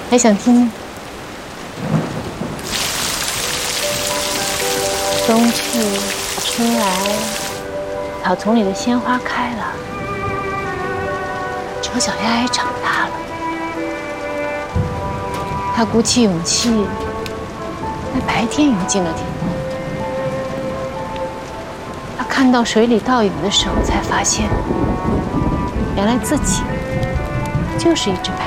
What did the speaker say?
还想听吗？冬去春来，草丛里的鲜花开了，丑小鸭也长大了。它鼓起勇气，在白天游进了天空。它看到水里倒影的时候，才发现，原来自己就是一只白